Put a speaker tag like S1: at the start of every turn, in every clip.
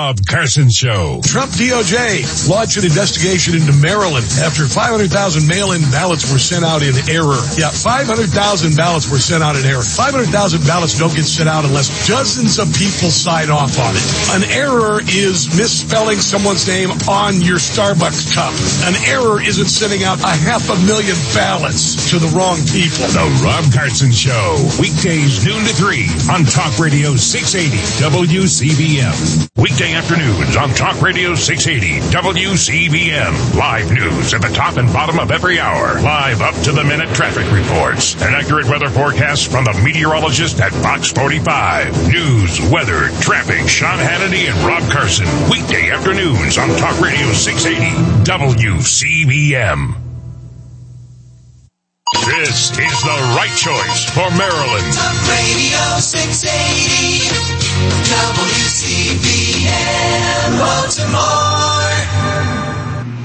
S1: Rob Carson Show.
S2: Trump DOJ launched an investigation into Maryland after 500,000 mail-in ballots were sent out in error. Yeah, 500,000 ballots were sent out in error. 500,000 ballots don't get sent out unless dozens of people sign off on it. An error is misspelling someone's name on your Starbucks cup. An error isn't sending out 500,000 ballots to the wrong people.
S1: The Rob Carson Show. Weekdays noon to 3 on Talk Radio 680 WCBM. Weekday afternoons on Talk Radio 680 WCBM. Live news at the top and bottom of every hour. Live up-to-the-minute traffic reports. And accurate weather forecasts from the meteorologist at Fox 45. News, weather, traffic, Sean Hannity and Rob Carson. Weekday afternoons on Talk Radio 680 WCBM. This is the right choice for Maryland.
S3: Talk Radio 680 WCBM Baltimore.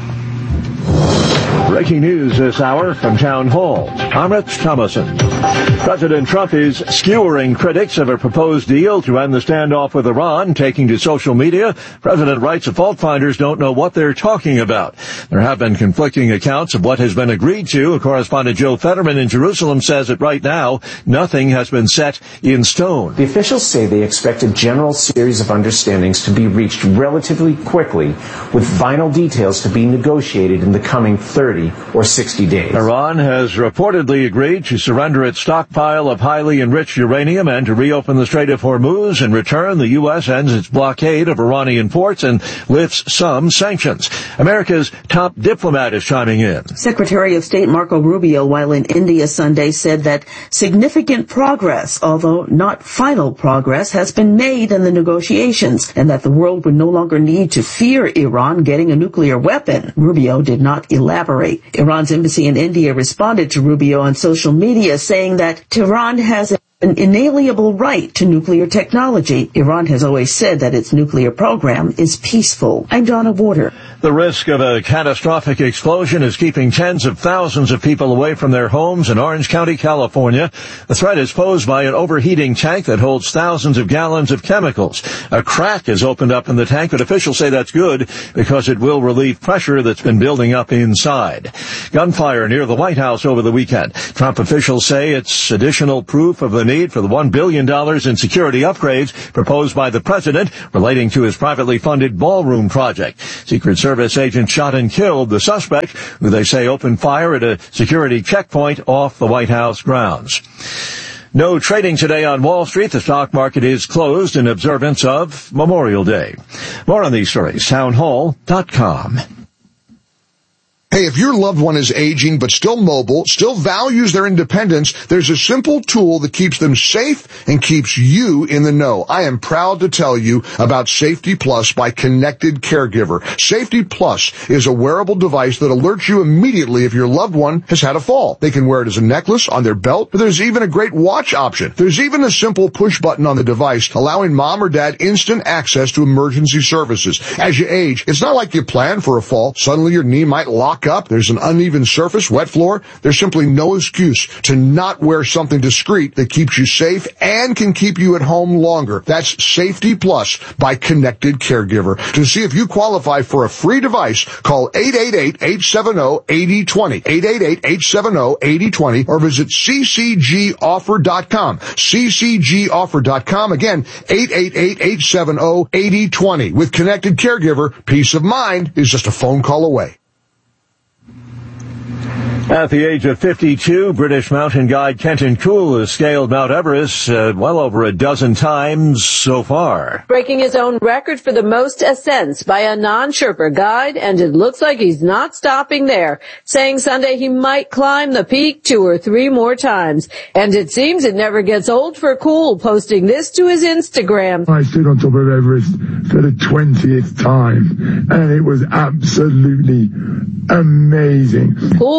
S4: Breaking news this hour from Town Hall. I'm Rich Thomason. President Trump is skewering critics of a proposed deal to end the standoff with Iran, taking to social media. President writes the fault finders don't know what they're talking about. There have been conflicting accounts of what has been agreed to. Correspondent Joe Fetterman in Jerusalem says that right now, nothing has been set in stone.
S5: The officials say they expect a general series of understandings to be reached relatively quickly, with final details to be negotiated in the coming 30 or 60 days.
S4: Iran has reportedly agreed to surrender its stockpile of highly enriched uranium and to reopen the Strait of Hormuz. In return, the U.S. ends its blockade of Iranian ports and lifts some sanctions. America's top diplomat is chiming in.
S6: Secretary of State Marco Rubio, while in India Sunday, said that significant progress, although not final progress, has been made in the negotiations and that the world would no longer need to fear Iran getting a nuclear weapon. Rubio did not elaborate. Iran's embassy in India responded to Rubio on social media, saying that Tehran has an inalienable right to nuclear technology. Iran has always said that its nuclear program is peaceful. I'm Donna Warder.
S4: The risk of a catastrophic explosion is keeping tens of thousands of people away from their homes in Orange County, California. The threat is posed by an overheating tank that holds thousands of gallons of chemicals. A crack has opened up in the tank, but officials say that's good because it will relieve pressure that's been building up inside. Gunfire near the White House over the weekend. Trump officials say it's additional proof of the need for the $1 billion in security upgrades proposed by the president relating to his privately funded ballroom project. Secret Service agents shot and killed the suspect, who they say opened fire at a security checkpoint off the White House grounds. No trading today on Wall Street. The stock market is closed in observance of Memorial Day. More on these stories, townhall.com.
S7: Hey, if your loved one is aging but still mobile, still values their independence, there's a simple tool that keeps them safe and keeps you in the know. I am proud to tell you about Safety Plus by Connected Caregiver. Safety Plus is a wearable device that alerts you immediately if your loved one has had a fall. They can wear it as a necklace, on their belt, but there's even a great watch option. There's even a simple push button on the device allowing mom or dad instant access to emergency services. As you age, it's not like you plan for a fall. Suddenly your knee might lock up, there's an uneven surface, wet floor. There's simply no excuse to not wear something discreet that keeps you safe and can keep you at home longer. That's Safety Plus by Connected Caregiver. To see if you qualify for a free device, call 888-870-8020, 888-870-8020, or visit ccgoffer.com, ccgoffer.com. Again, 888-870-8020. With Connected Caregiver, peace of mind is just a phone call away.
S4: At the age of 52, British mountain guide Kenton Kuhl has scaled Mount Everest well over a dozen times so far.
S8: Breaking his own record for the most ascents by a non-Sherpa guide, and it looks like he's not stopping there, saying Sunday he might climb the peak 2 or 3 more times. And it seems it never gets old for Kuhl, posting this to his Instagram.
S9: I stood on top of Everest for the 20th time, and it was absolutely amazing.
S8: Kuhl was among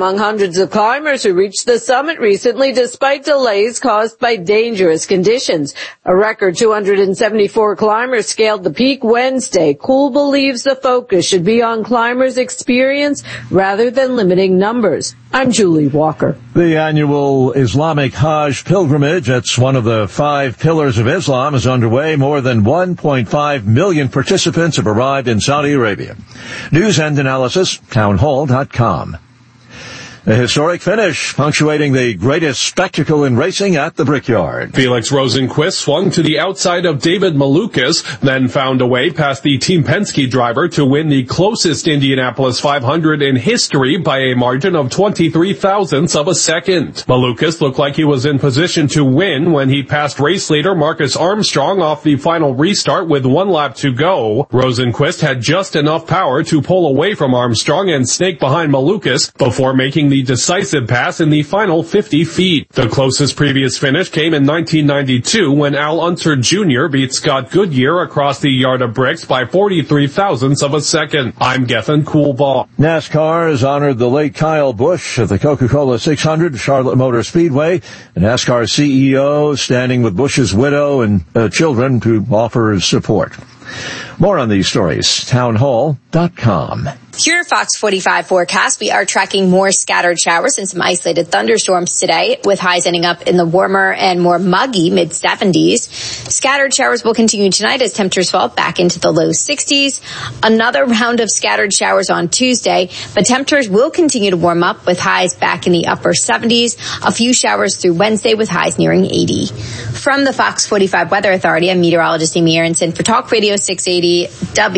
S8: among hundreds of climbers who reached the summit recently despite delays caused by dangerous conditions. A record 274 climbers scaled the peak Wednesday. Kuhl believes the focus should be on climbers' experience rather than limiting numbers. I'm Julie Walker.
S4: The annual Islamic Hajj pilgrimage, that's one of the 5 pillars of Islam, is underway. More than 1.5 million participants have arrived in Saudi Arabia. News and analysis, townhall.com. A historic finish, punctuating the greatest spectacle in racing at the Brickyard.
S10: Felix Rosenqvist swung to the outside of David Malukas, then found a way past the Team Penske driver to win the closest Indianapolis 500 in history by a margin of 23 thousandths of a second. Malukas looked like he was in position to win when he passed race leader Marcus Armstrong off the final restart with 1 lap to go. Rosenqvist had just enough power to pull away from Armstrong and snake behind Malukas before making the decisive pass in the final 50 feet. The closest previous finish came in 1992 when Al Unser Jr. beat Scott Goodyear across the yard of bricks by 43 thousandths of a second. I'm Gethin Coolbaugh.
S4: NASCAR has honored the late Kyle Busch at the Coca-Cola 600 Charlotte Motor Speedway. The NASCAR CEO standing with Busch's widow and children to offer his support. More on these stories, townhall.com.
S11: Here at Fox 45 forecast, we are tracking more scattered showers and some isolated thunderstorms today, with highs ending up in the warmer and more muggy mid-70s. Scattered showers will continue tonight as temperatures fall back into the low 60s. Another round of scattered showers on Tuesday, but temperatures will continue to warm up with highs back in the upper 70s. A few showers through Wednesday with highs nearing 80. From the Fox 45 Weather Authority, I'm meteorologist Amy Aronson for Talk Radio 680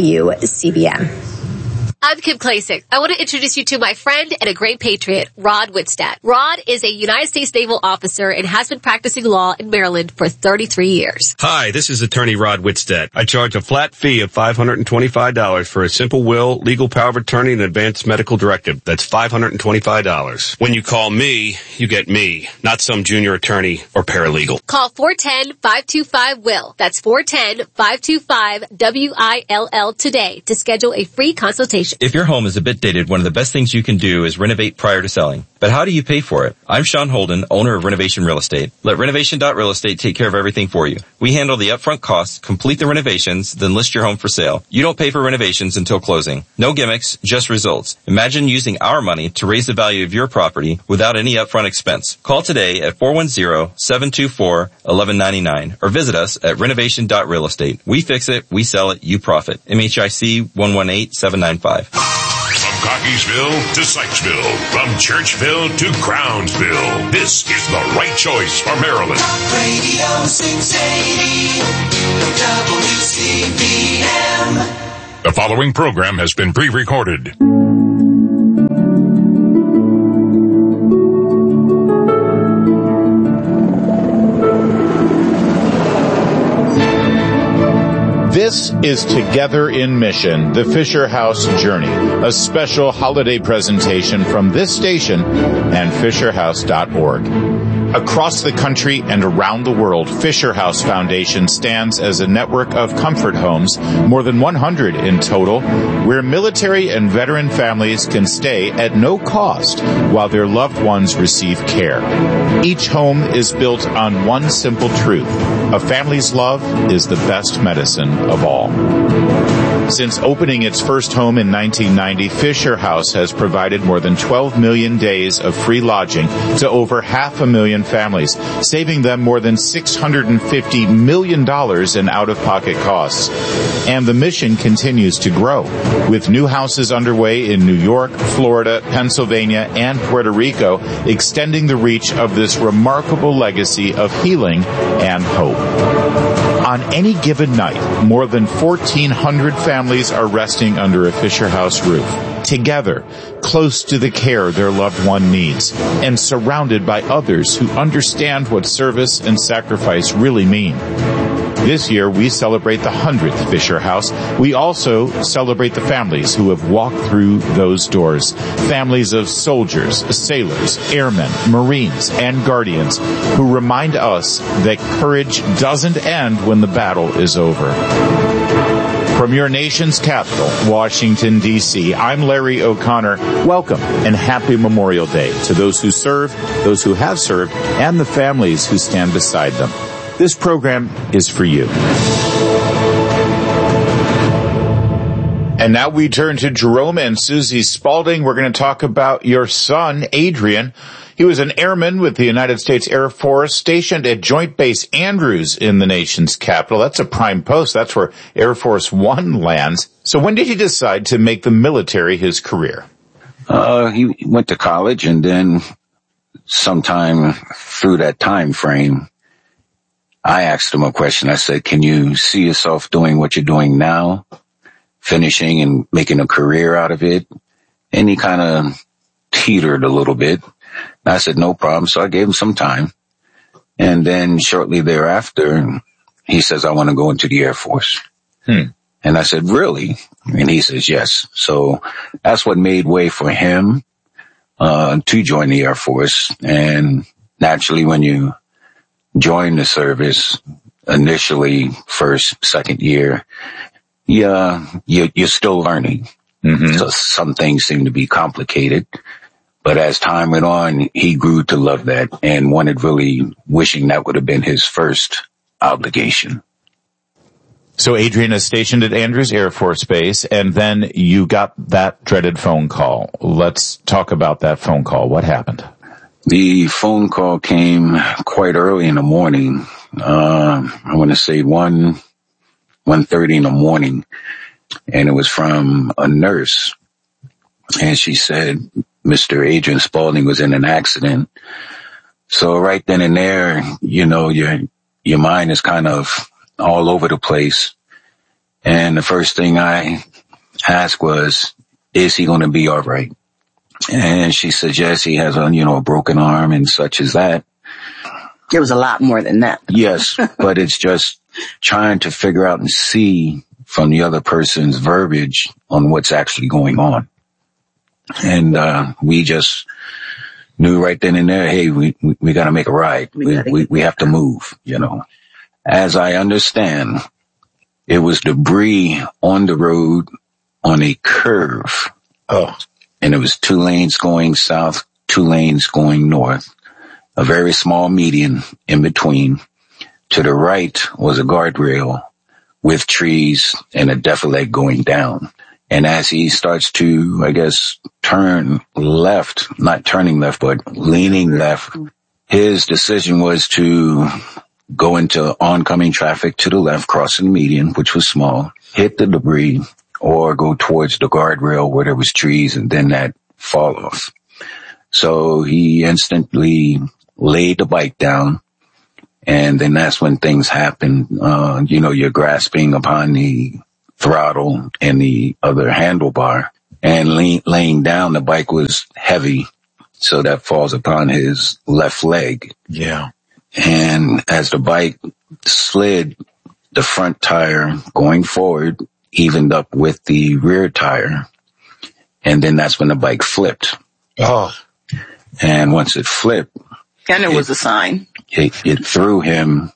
S11: WCBM.
S12: I'm Kim Klasick. I want to introduce you to my friend and a great patriot, Rod Whitstad. Rod is a United States Naval officer and has been practicing law in Maryland for 33 years.
S13: Hi, this is attorney Rod Whitstad. I charge a flat fee of $525 for a simple will, legal power of attorney, and advanced medical directive. That's $525. When you call me, you get me, not some junior attorney or paralegal.
S12: Call 410-525-WILL. That's 410-525-WILL today to schedule a free consultation.
S14: If your home is a bit dated, one of the best things you can do is renovate prior to selling. But how do you pay for it? I'm Sean Holden, owner of Renovation Real Estate. Let Renovation.Real Estate take care of everything for you. We handle the upfront costs, complete the renovations, then list your home for sale. You don't pay for renovations until closing. No gimmicks, just results. Imagine using our money to raise the value of your property without any upfront expense. Call today at 410-724-1199 or visit us at Renovation.Real Estate. We fix it, we sell it, you profit. MHIC 118795.
S1: From Cockeysville to Sykesville, from Churchville to Crownsville, this is the right choice for Maryland.
S3: Radio 680 WCBM.
S1: The following program has been pre-recorded.
S15: This is Together in Mission, the Fisher House Journey, a special holiday presentation from this station and FisherHouse.org. Across the country and around the world, Fisher House Foundation stands as a network of comfort homes, more than 100 in total, where military and veteran families can stay at no cost while their loved ones receive care. Each home is built on one simple truth: a family's love is the best medicine of all. Since opening its first home in 1990, Fisher House has provided more than 12 million days of free lodging to over 500,000 families, saving them more than $650 million in out-of-pocket costs. And the mission continues to grow, with new houses underway in New York, Florida, Pennsylvania, and Puerto Rico, extending the reach of this remarkable legacy of healing and hope. On any given night, more than 1,400 families are resting under a Fisher House roof, together, close to the care their loved one needs, and surrounded by others who understand what service and sacrifice really mean. This year, we celebrate the 100th Fisher House. We also celebrate the families who have walked through those doors. Families of soldiers, sailors, airmen, Marines, and Guardians who remind us that courage doesn't end when the battle is over. From your nation's capital, Washington, D.C., I'm Larry O'Connor. Welcome and happy Memorial Day to those who serve, those who have served, and the families who stand beside them. This program is for you. And now we turn to Jerome and Susie Spalding. We're going to talk about your son, Adrian. He was an airman with the United States Air Force stationed at Joint Base Andrews in the nation's capital. That's a prime post. That's where Air Force One lands. So when did he decide to make the military his career?
S16: He went to college, and then sometime through that time frame, I asked him a question. I said, can you see yourself doing what you're doing now, finishing and making a career out of it? And he kind of teetered a little bit. I said, no problem. So I gave him some time. And then shortly thereafter, he says, I want to go into the Air Force. And I said, really? And he says, yes. So that's what made way for him to join the Air Force. And naturally, when you join the service, initially, first, second year, you're still learning. So some things seem to be complicated. But as time went on, he grew to love that and wishing that would have been his first obligation.
S15: So Adrian is stationed at Andrews Air Force Base, and then you got that dreaded phone call. Let's talk about that phone call. What happened?
S16: The phone call came quite early in the morning. I want to say 1:30 in the morning, and it was from a nurse. And she said, Mr. Adrian Spalding was in an accident. So right then and there, your mind is kind of all over the place. And the first thing I asked was, is he going to be all right? And she said, yes, he has a broken arm and such as that.
S6: There was a lot more than that.
S16: Yes, but it's just trying to figure out and see from the other person's verbiage on what's actually going on. And we just knew right then and there, hey, we got to make a ride. We have to move, As I understand, it was debris on the road on a curve. And it was 2 lanes going south, 2 lanes going north, a very small median in between. To the right was a guardrail with trees and a defilade going down. And as he starts to, I guess, turn left, not turning left, but leaning left, his decision was to go into oncoming traffic to the left, crossing the median, which was small, hit the debris, or go towards the guardrail where there was trees and then that fall off. So he instantly laid the bike down. And then that's when things happen. You're grasping upon the throttle and the other handlebar, and laying down, the bike was heavy, so that falls upon his left leg.
S15: Yeah.
S16: And as the bike slid, the front tire going forward evened up with the rear tire, and then that's when the bike flipped. And once it flipped,
S6: and it was a sign.
S16: It threw him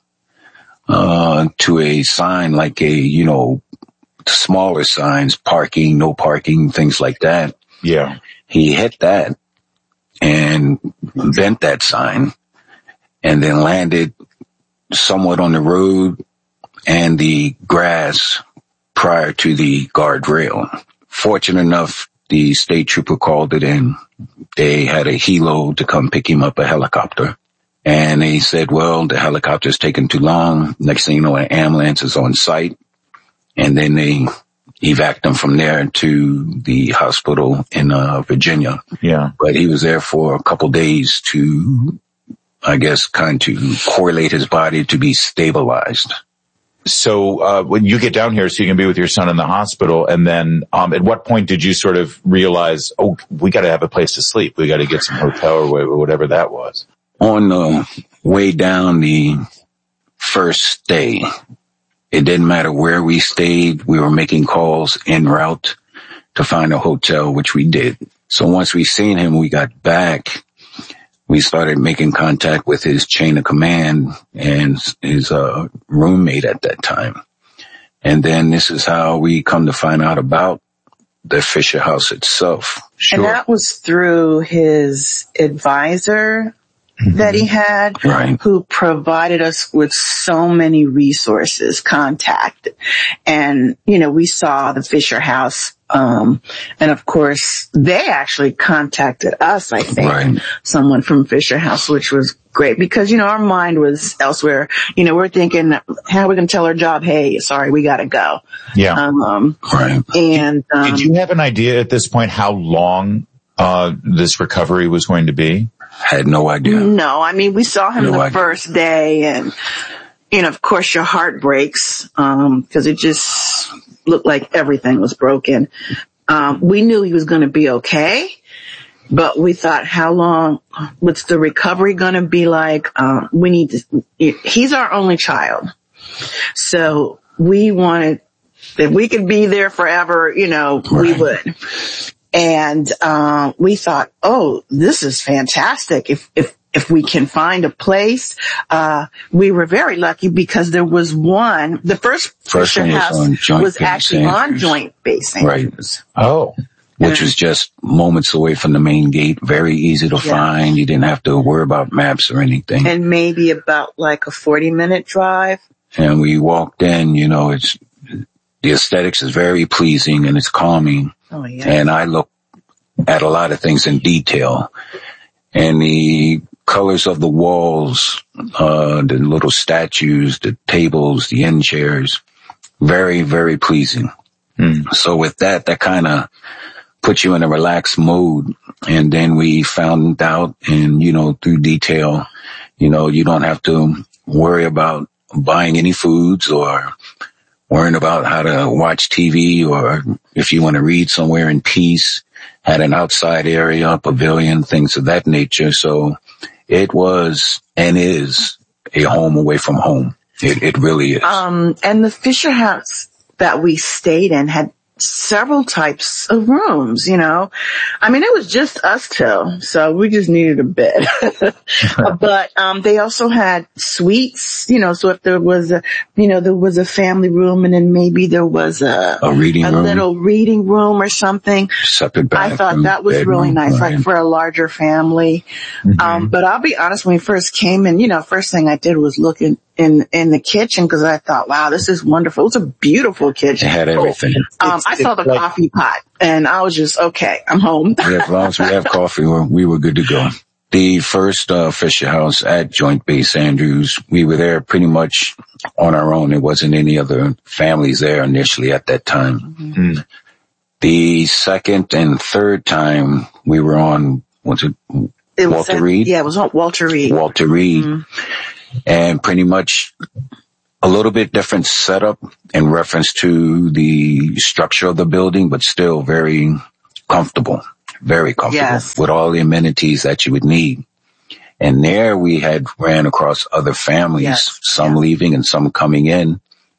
S16: to a sign like a, smaller signs, parking, no parking, things like that.
S15: Yeah.
S16: He hit that and bent that sign and then landed somewhat on the road and the grass prior to the guardrail. Fortunate enough, the state trooper called it in. They had a helo to come pick him up, a helicopter. And they said, well, the helicopter's taking too long. Next thing you know, an ambulance is on site. And then they evac him from there to the hospital in Virginia.
S15: Yeah.
S16: But he was there for a couple days to, I guess, kind of correlate his body to be stabilized.
S15: So when you get down here so you can be with your son in the hospital, and then at what point did you sort of realize, oh, we got to have a place to sleep. We got to get some hotel or whatever that was?
S16: On the way down the first day, it didn't matter where we stayed. We were making calls en route to find a hotel, which we did. So once we seen him, we got back. We started making contact with his chain of command and his roommate at that time. And then this is how we come to find out about the Fisher House itself.
S17: Sure. And that was through his advisor that he had, who provided us with so many resources, contact. And, we saw the Fisher House. And of course, they actually contacted us, I think, someone from Fisher House, which was great because, our mind was elsewhere. We're thinking, how are we going to tell our job? Hey, sorry, we got to go.
S15: Yeah.
S17: And,
S15: did you have an idea at this point how long, this recovery was going to be?
S16: Had no idea.
S17: No, we saw him the first day and, of course your heart breaks, cause it just looked like everything was broken. We knew he was going to be okay, but we thought, how long, what's the recovery going to be like? He's our only child. So we wanted, if we could be there forever, we would. And, we thought, oh, this is fantastic. If we can find a place, we were very lucky because there was the first Fisher House was actually on Joint Base Andrews.
S16: Right. Oh. Which was just moments away from the main gate, very easy to find. You didn't have to worry about maps or anything.
S17: And maybe about like a 40-minute drive.
S16: And we walked in, the aesthetics is very pleasing and it's calming.
S17: Oh, yeah.
S16: And I look at a lot of things in detail. And the colors of the walls, the little statues, the tables, the end chairs, very, very pleasing. So with that kind of puts you in a relaxed mood. And then we found out and, through detail, you don't have to worry about buying any foods or worrying about how to watch TV or if you want to read somewhere in peace. Had an outside area, a pavilion, things of that nature. So it was and is a home away from home. It really is.
S17: And the Fisher House that we stayed in had several types of rooms, it was just us two, so we just needed a bed. But, they also had suites, so if there was there was a family room and then maybe there was a
S16: reading room,
S17: little reading room or something.
S16: Separate bathroom,
S17: I thought that was really nice, like for a larger family. But I'll be honest, when we first came in, first thing I did was look in the kitchen because I thought, wow, this is wonderful. It was a beautiful kitchen.
S16: It had everything.
S17: I saw the coffee pot and I was just, okay, I'm home.
S16: As long as we have coffee, we were good to go. The first Fisher House at Joint Base Andrews, we were there pretty much on our own. There wasn't any other families there initially at that time. The second and third time we were on, Walter Reed?
S17: Yeah, it was on Walter Reed.
S16: Walter Reed. And pretty much a little bit different setup in reference to the structure of the building, but still very comfortable with all the amenities that you would need. And there we had ran across other families, some leaving and some coming in,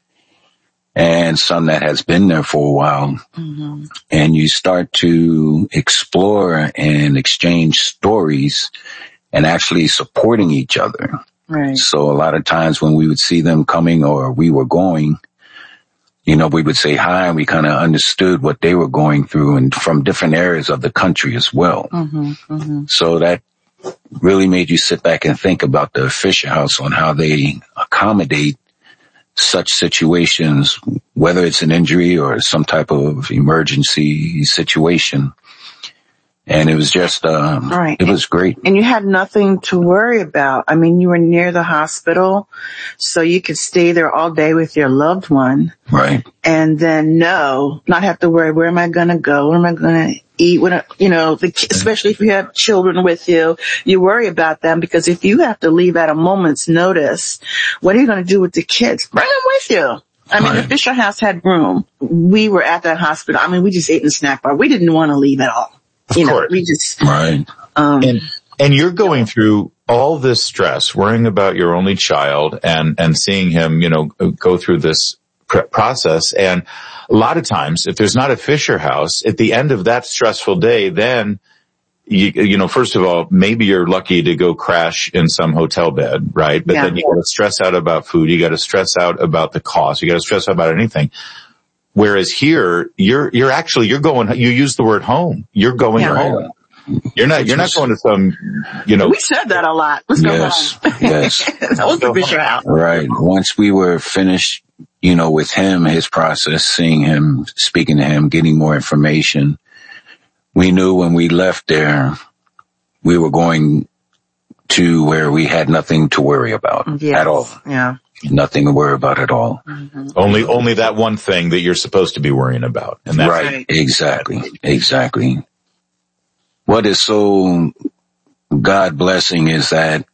S16: and some that has been there for a while. And you start to explore and exchange stories and actually supporting each other.
S17: Right.
S16: So a lot of times when we would see them coming or we were going, we would say hi and we kind of understood what they were going through and from different areas of the country as well. So that really made you sit back and think about the Fisher House on how they accommodate such situations, whether it's an injury or some type of emergency situation. And it was just, it was great.
S17: And you had nothing to worry about. You were near the hospital, so you could stay there all day with your loved one.
S16: Right.
S17: And then not have to worry, where am I going to go? Where am I going to eat? Especially if you have children with you, you worry about them because if you have to leave at a moment's notice, what are you going to do with the kids? Bring them with you. The Fisher House had room. We were at that hospital. We just ate in the snack bar. We didn't want to leave at all.
S15: Of course.
S17: We just,
S15: and you're going through all this stress, worrying about your only child and seeing him, go through this process. And a lot of times, if there's not a Fisher House, at the end of that stressful day, then you know, first of all, maybe you're lucky to go crash in some hotel bed, right? But then you got to stress out about food. You got to stress out about the cost. You got to stress out about anything. Whereas here, you're going, you use the word home. You're going home. You're not going to some, you know.
S17: We said that a lot. Let's go home.
S16: Yes.
S17: That was the Fisher House.
S16: Right. Once we were finished, you know, with him, his process, seeing him, speaking to him, getting more information, we knew when we left there, we were going to where we had nothing to worry about at all.
S17: Yeah.
S16: Nothing to worry about at all.
S15: Mm-hmm. Only that one thing that you're supposed to be worrying about. And that's
S16: right. Exactly. What is so God blessing is that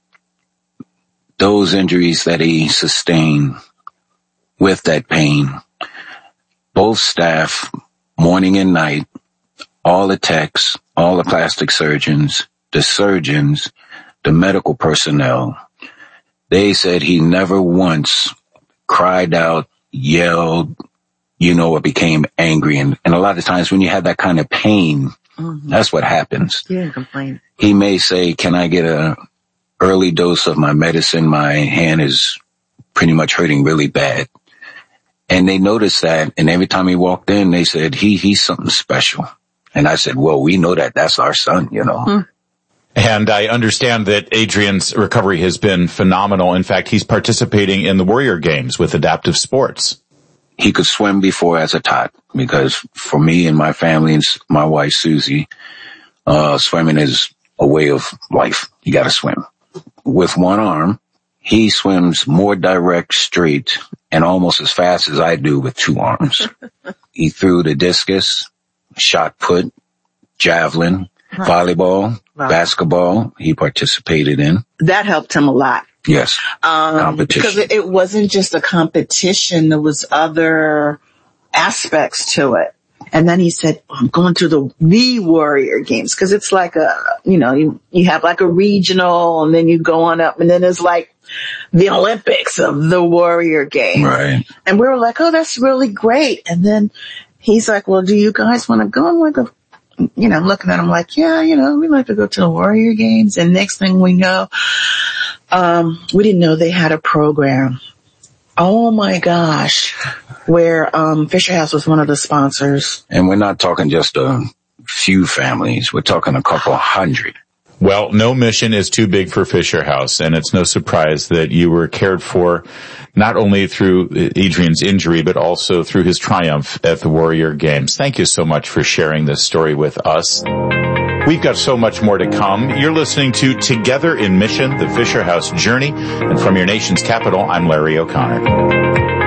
S16: those injuries that he sustained with that pain, both staff, morning and night, all the techs, all the plastic surgeons, the medical personnel, they said he never once cried out, yelled, you know, or became angry. And a lot of times when you have that kind of pain, that's what happens.
S17: He didn't complain.
S16: He may say, can I get a early dose of my medicine? My hand is pretty much hurting really bad. And they noticed that. And every time he walked in, they said, he's something special. And I said, well, we know that. That's our son, you know.
S15: And I understand that Adrian's recovery has been phenomenal. In fact, he's participating in the Warrior Games with adaptive sports.
S16: He could swim before as a tot, because for me and my family and my wife, Susie, swimming is a way of life. You got to swim. With one arm, he swims more direct, straight, and almost as fast as I do with two arms. He threw the discus, shot put, javelin, volleyball, basketball. He participated in.
S17: That helped him a lot.
S16: Yes. Competition.
S17: Because it wasn't just a competition. There was other aspects to it. And then he said, I'm going to the Warrior Games. Cause it's like you have like a regional and then you go on up and then there's like the Olympics of the Warrior Games.
S16: Right.
S17: And we were like, oh, that's really great. And then he's like, well, do you guys want to go? I'm like, looking at him like, yeah, we'd like to go to the Warrior Games. And next thing we know, we didn't know they had a program. Oh my gosh. Where, Fisher House was one of the sponsors.
S16: And we're not talking just a few families. We're talking a couple hundred.
S15: Well, no mission is too big for Fisher House, and it's no surprise that you were cared for not only through Adrian's injury, but also through his triumph at the Warrior Games. Thank you so much for sharing this story with us. We've got so much more to come. You're listening to Together in Mission, the Fisher House Journey. And from your nation's capital, I'm Larry O'Connor.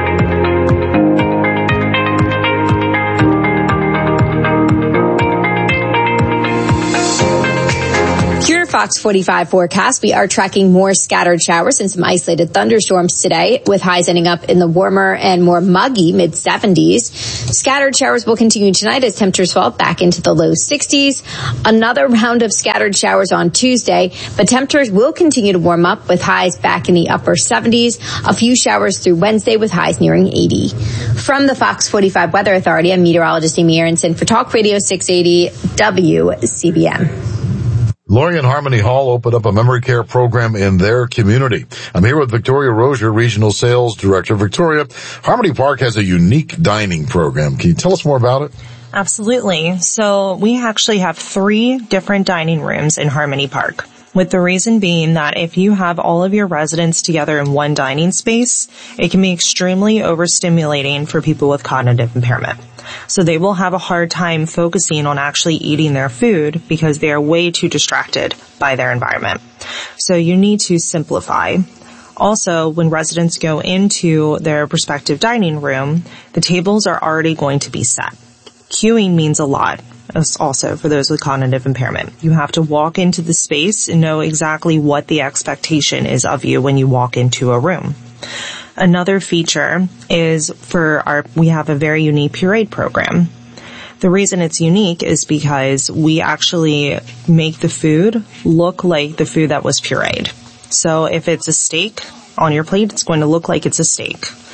S11: Fox 45 forecast, we are tracking more scattered showers and some isolated thunderstorms today, with highs ending up in the warmer and more muggy mid-70s. Scattered showers will continue tonight as temperatures fall back into the low 60s. Another round of scattered showers on Tuesday, but temperatures will continue to warm up with highs back in the upper 70s. A few showers through Wednesday with highs nearing 80. From the Fox 45 Weather Authority, I'm meteorologist Amy Aronson for Talk Radio 680 WCBM.
S2: Lorien Harmony Hall opened up a memory care program in their community. I'm here with Victoria Rozier, Regional Sales Director. Victoria, Harmony Park has a unique dining program. Can you tell us more about it?
S18: Absolutely. So we actually have 3 different dining rooms in Harmony Park, with the reason being that if you have all of your residents together in one dining space, it can be extremely overstimulating for people with cognitive impairment. So they will have a hard time focusing on actually eating their food because they are way too distracted by their environment. So you need to simplify. Also, when residents go into their respective dining room, the tables are already going to be set. Queuing means a lot. Also, for those with cognitive impairment, you have to walk into the space and know exactly what the expectation is of you when you walk into a room. Another feature is we have a very unique pureed program. The reason it's unique is because we actually make the food look like the food that was pureed. So if it's a steak on your plate, it's going to look like it's a steak.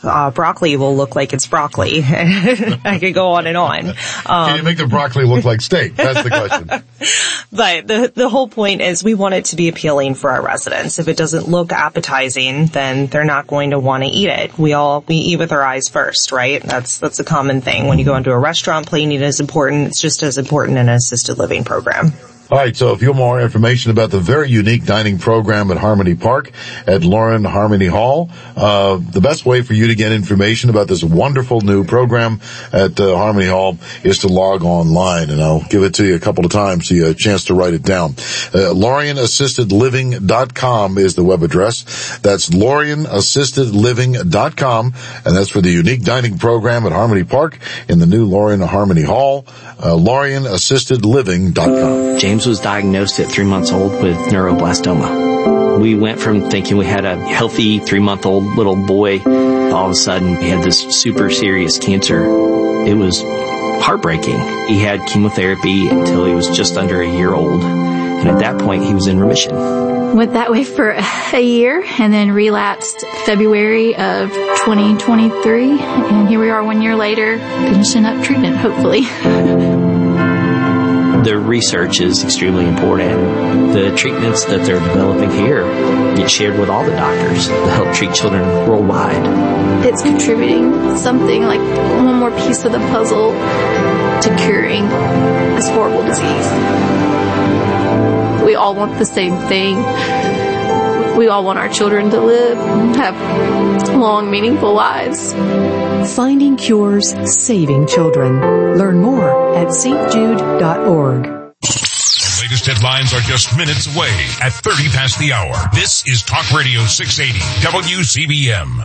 S18: broccoli will look like it's broccoli. I could go on and on.
S19: Can you make the broccoli look like steak? That's the question.
S18: But the whole point is we want it to be appealing for our residents. If it doesn't look appetizing, then they're not going to want to eat it. We eat with our eyes first, right? That's a common thing. When you go into a restaurant, plating is important. It's just as important in an assisted living program.
S19: All right, so if you want more information about the very unique dining program at Harmony Park at Lauren Harmony Hall, the best way for you to get information about this wonderful new program at Harmony Hall is to log online, and I'll give it to you a couple of times so you have a chance to write it down. LaurienAssistedLiving.com is the web address. That's LaurienAssistedLiving.com, and that's for the unique dining program at Harmony Park in the new Lauren Harmony Hall. LaurienAssistedLiving.com.
S20: James was diagnosed at 3 months old with neuroblastoma. We went from thinking we had a healthy 3-month-old little boy, all of a sudden he had this super serious cancer. It was heartbreaking. He had chemotherapy until he was just under a year old, and at that point he was in remission.
S21: Went that way for a year and then relapsed February of 2023, and here we are 1 year later finishing up treatment, hopefully.
S20: The research is extremely important. The treatments that they're developing here get shared with all the doctors to help treat children worldwide.
S21: It's contributing something like one more piece of the puzzle to curing this horrible disease. We all want the same thing. We all want our children to live, have long, meaningful lives.
S22: Finding cures, saving children. Learn more at stjude.org.
S1: The latest headlines are just minutes away at 30 past the hour. This is Talk Radio 680 WCBM.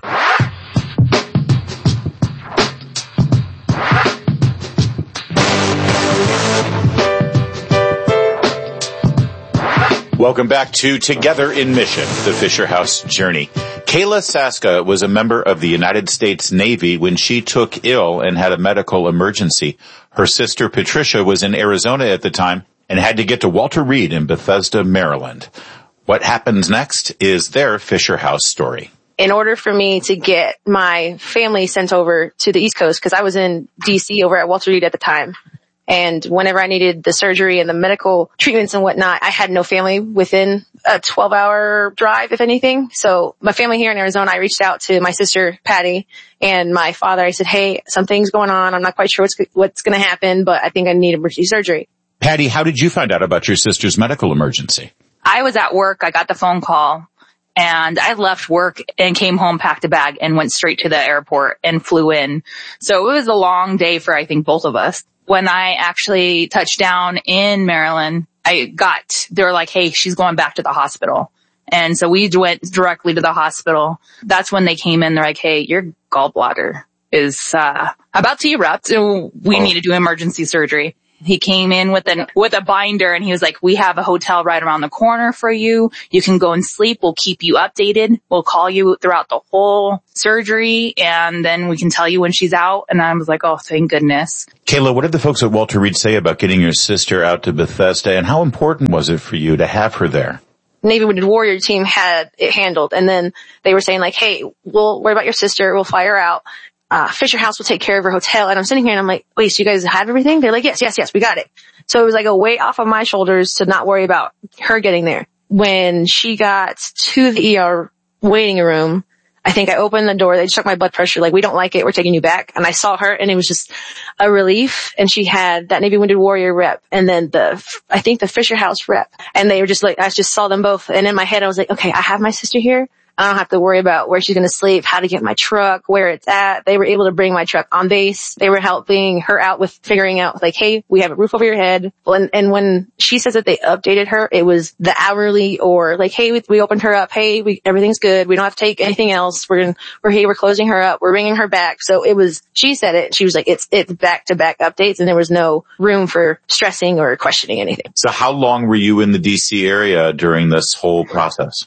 S15: Welcome back to Together in Mission, the Fisher House Journey. Kayla Saska was a member of the United States Navy when she took ill and had a medical emergency. Her sister Patricia was in Arizona at the time and had to get to Walter Reed in Bethesda, Maryland. What happens next is their Fisher House story.
S23: In order for me to get my family sent over to the East Coast, because I was in D.C. over at Walter Reed at the time, and whenever I needed the surgery and the medical treatments and whatnot, I had no family within a 12-hour drive, if anything. So my family here in Arizona, I reached out to my sister, Patty, and my father. I said, hey, something's going on. I'm not quite sure what's going to happen, but I think I need emergency surgery.
S15: Patty, how did you find out about your sister's medical emergency?
S24: I was at work. I got the phone call, and I left work and came home, packed a bag, and went straight to the airport and flew in. So it was a long day for, I think, both of us. When I actually touched down in Maryland, they were like, hey, she's going back to the hospital. And so we went directly to the hospital. That's when they came in. They're like, hey, your gallbladder is about to erupt, and we need to do emergency surgery. He came in with a binder, and he was like, we have a hotel right around the corner for you. You can go and sleep. We'll keep you updated. We'll call you throughout the whole surgery, and then we can tell you when she's out. And I was like, oh, thank goodness.
S15: Kayla, what did the folks at Walter Reed say about getting your sister out to Bethesda, and how important was it for you to have her there?
S23: Navy Wounded Warrior team had it handled, and then they were saying like, hey, we'll worry about your sister. We'll fly her out. Fisher House will take care of her hotel. And I'm sitting here and I'm like, wait, so you guys have everything? They're like, yes, we got it. So it was like a weight off of my shoulders to not worry about her getting there. When she got to the ER waiting room, I think I opened the door. They checked my blood pressure. Like, we don't like it. We're taking you back. And I saw her, and it was just a relief. And she had that Navy Wounded Warrior rep, and then I think the Fisher House rep. And they were just like, I just saw them both. And in my head, I was like, okay, I have my sister here. I don't have to worry about where she's going to sleep, how to get my truck, where it's at. They were able to bring my truck on base. They were helping her out with figuring out, like, hey, we have a roof over your head. And when she says that they updated her, it was the hourly, or like, hey, we opened her up. Hey, everything's good. We don't have to take anything else. We're closing her up. We're bringing her back. So she said it. She was like, it's back-to-back updates, and there was no room for stressing or questioning anything.
S15: So how long were you in the DC area during this whole process?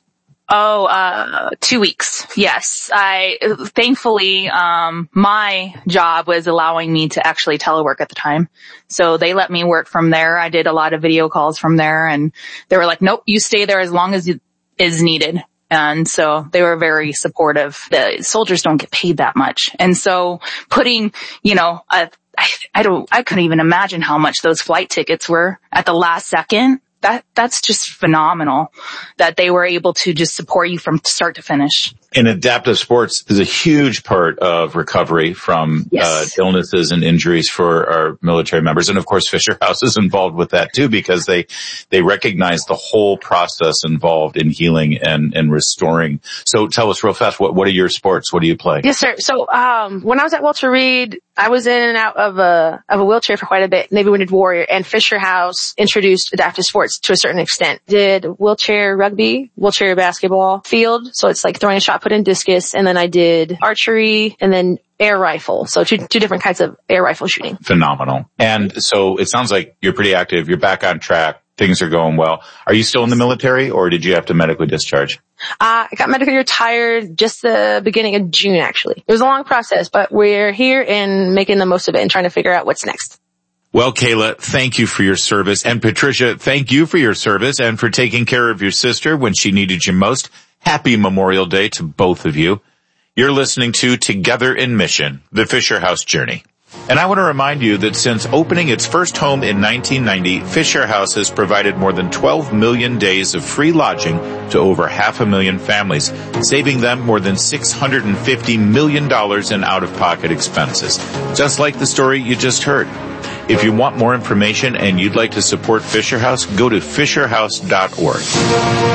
S24: 2 weeks. Yes. Thankfully, my job was allowing me to actually telework at the time. So they let me work from there. I did a lot of video calls from there, and they were like, nope, you stay there as long as it is needed. And so they were very supportive. The soldiers don't get paid that much. And so putting, I couldn't even imagine how much those flight tickets were at the last second. That's just phenomenal that they were able to just support you from start to finish.
S15: And adaptive sports is a huge part of recovery from illnesses and injuries for our military members. And of course, Fisher House is involved with that too, because they recognize the whole process involved in healing and restoring. So tell us real fast, what are your sports? What do you play?
S23: Yes, sir. So, when I was at Walter Reed, I was in and out of a wheelchair for quite a bit, Navy Wounded Warrior, and Fisher House introduced adaptive sports to a certain extent. Did wheelchair rugby, wheelchair basketball, field. So it's like throwing a shot put in discus. And then I did archery and then air rifle. So two different kinds of air rifle shooting.
S15: Phenomenal. And so it sounds like you're pretty active. You're back on track. Things are going well. Are you still in the military or did you have to medically discharge?
S23: I got medically retired just the beginning of June, actually. It was a long process, but we're here and making the most of it and trying to figure out what's next.
S15: Well, Kayla, thank you for your service. And Patricia, thank you for your service and for taking care of your sister when she needed you most. Happy Memorial Day to both of you. You're listening to Together in Mission, the Fisher House Journey. And I want to remind you that since opening its first home in 1990, Fisher House has provided more than 12 million days of free lodging to over 500,000 families, saving them more than $650 million in out-of-pocket expenses. Just like the story you just heard. If you want more information and you'd like to support Fisher House, go to fisherhouse.org.